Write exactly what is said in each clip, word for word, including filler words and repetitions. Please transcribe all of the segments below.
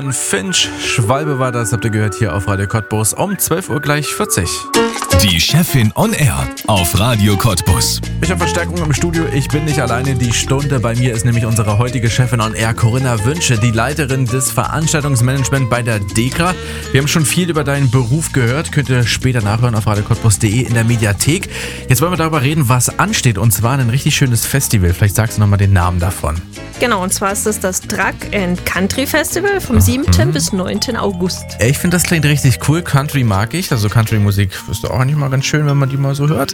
Finch, Schwalbe war das, habt ihr gehört hier auf Radio Cottbus um zwölf Uhr gleich vierzig. Die Chefin on Air auf Radio Cottbus. Ich habe Verstärkung im Studio, ich bin nicht alleine. Die Stunde bei mir ist nämlich unsere heutige Chefin on Air, Corinna Wünsche, die Leiterin des Veranstaltungsmanagement bei der DEKRA. Wir haben schon viel über deinen Beruf gehört, könnt ihr später nachhören auf radio cottbus punkt de in der Mediathek. Jetzt wollen wir darüber reden, was ansteht, und zwar ein richtig schönes Festival. Vielleicht sagst du nochmal den Namen davon. Genau, und zwar ist das das Truck and Country Festival vom siebten Mhm. bis neunten August. Ich finde, das klingt richtig cool. Country mag ich. Also Country-Musik ist auch nicht mal ganz schön, wenn man die mal so hört.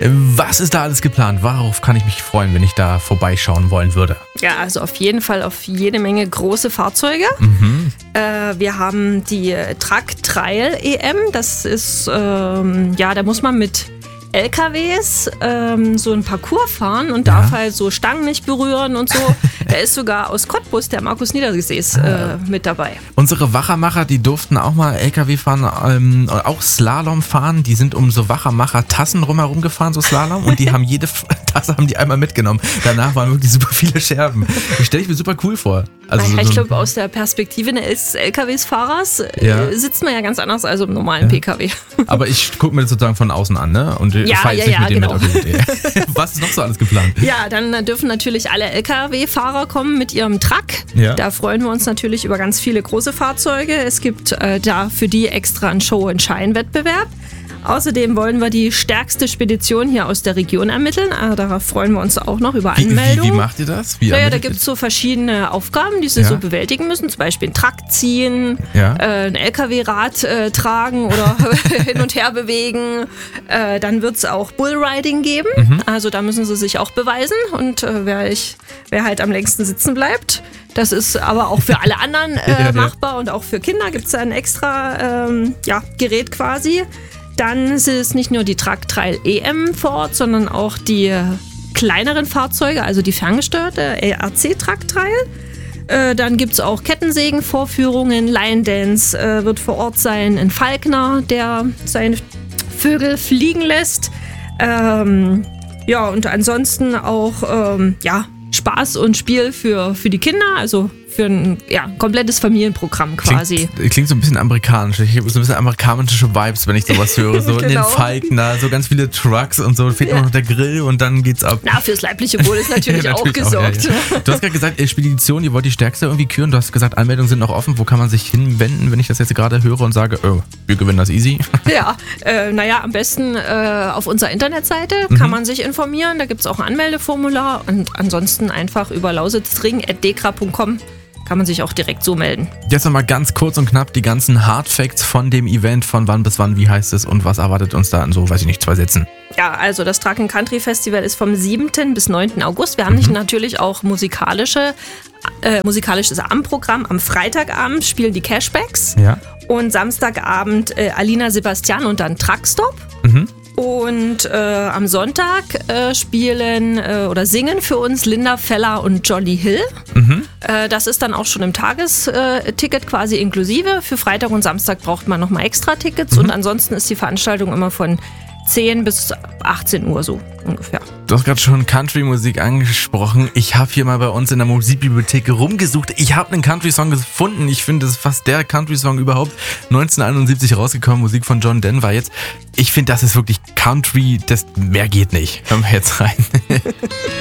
Was ist da alles geplant? Worauf kann ich mich freuen, wenn ich da vorbeischauen wollen würde? Ja, also auf jeden Fall auf jede Menge große Fahrzeuge. Mhm. Äh, wir haben die Truck Trail E M. Das ist, ähm, ja, da muss man mit L K Ws ähm, so ein Parcours fahren und Ja. darf halt so Stangen nicht berühren und so. Da ist sogar aus Cottbus der Markus Niedergesäß äh, mit dabei. Unsere Wachermacher, die durften auch mal L K W fahren, ähm, auch Slalom fahren. Die sind um so Wachermacher-Tassen rumherum gefahren, so Slalom. Und die haben jede F- Tasse haben die einmal mitgenommen. Danach waren wirklich super viele Scherben. Das stelle ich mir super cool vor. Also Ja, so, ich so glaube, aus der Perspektive eines L K W-Fahrers Ja. äh, sitzt man ja ganz anders als im normalen P K W. aber ich gucke mir das sozusagen von außen an, ne? Und Ja, fahre jetzt ja, nicht ja, mit dem genau. mit. Okay. Was ist noch so alles geplant? Ja, dann dürfen natürlich alle L K W-Fahrer kommen mit ihrem Truck. Ja. Da freuen wir uns natürlich über ganz viele große Fahrzeuge. Es gibt äh, da für die extra einen Show- und Scheinwettbewerb. Außerdem wollen wir die stärkste Spedition hier aus der Region ermitteln. Äh, darauf freuen wir uns auch noch über Wie, wie, Anmeldungen. wie macht ihr das? Wie Naja, da ermittelt gibt es so verschiedene Aufgaben, die sie Ja. so bewältigen müssen. Zum Beispiel einen Truck ziehen, Ja. äh, ein L K W-Rad äh, tragen oder hin und her bewegen. Äh, dann wird es auch Bullriding geben. Mhm. Also da müssen sie sich auch beweisen. Und äh, wer, ich, wer halt am längsten sitzen bleibt. Das ist aber auch für alle anderen äh, Ja, ja. machbar. Und auch für Kinder gibt es ein extra ähm, ja, Gerät quasi. Dann ist es nicht nur die Truck Trail E M vor Ort, sondern auch die äh, kleineren Fahrzeuge, also die ferngesteuerte L R C Truck Trail. Äh, dann gibt es auch Kettensägen-Vorführungen, Line Dance äh, wird vor Ort sein, ein Falkner, der seine Vögel fliegen lässt. Ähm, ja, und ansonsten auch ähm, ja, Spaß und Spiel für, für die Kinder, also für ein ja, komplettes Familienprogramm quasi. Klingt, klingt so ein bisschen amerikanisch. Ich habe so ein bisschen amerikanische Vibes, wenn ich sowas höre. So in den Genau. Falkner, so ganz viele Trucks und so. Fehlt Ja. nur noch der Grill und dann geht's ab. Na, fürs leibliche Wohl ist natürlich, Ja, auch natürlich gesorgt. ja, ja. Du hast gerade gesagt, äh, Spedition, ihr wollt die stärkste irgendwie küren. Du hast gesagt, Anmeldungen sind noch offen. Wo kann man sich hinwenden, wenn ich das jetzt gerade höre und sage, oh, wir gewinnen das easy? Ja, äh, naja, am besten äh, auf unserer Internetseite Mhm. kann man sich informieren. Da gibt es auch ein Anmeldeformular und ansonsten einfach über lausitzring at dekra punkt com kann man sich auch direkt so melden. Jetzt nochmal ganz kurz und knapp die ganzen Hard Facts von dem Event. Von wann bis wann, wie heißt es und was erwartet uns da in so, weiß ich nicht, zwei Sätzen? Ja, also das Truck and Country Festival ist vom siebten bis neunten August. Wir haben nicht natürlich auch musikalische, äh, musikalisches Abendprogramm. Am Freitagabend spielen die Cashbacks Ja. und Samstagabend äh, Alina Sebastian und dann Truckstop. Mhm. Und äh, am Sonntag äh, spielen äh, oder singen für uns Linda Feller und Johnny Hill. Mhm. Äh, das ist dann auch schon im Tagesticket quasi inklusive. Für Freitag und Samstag braucht man nochmal extra Tickets. Mhm. Und ansonsten ist die Veranstaltung immer von zehn bis achtzehn Uhr so ungefähr. Du hast gerade schon Country-Musik angesprochen. Ich habe hier mal bei uns in der Musikbibliothek rumgesucht. Ich habe einen Country-Song gefunden. Ich finde, das ist fast der Country-Song überhaupt. neunzehnhunderteinundsiebzig rausgekommen, Musik von John Denver jetzt. Ich finde, das ist wirklich Country, das mehr geht nicht. Hören wir jetzt rein.